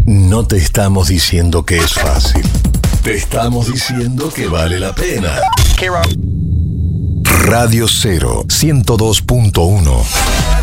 No te estamos diciendo que es fácil. Te estamos diciendo que vale la pena. Radio 0, 102.1.